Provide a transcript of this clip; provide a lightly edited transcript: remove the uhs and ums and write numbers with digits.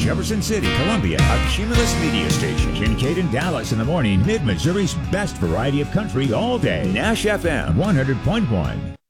Jefferson City, Columbia, a Cumulus media station. Kincaid and Dallas in the morning, Mid-Missouri's best variety of country all day. Nash FM 100.1.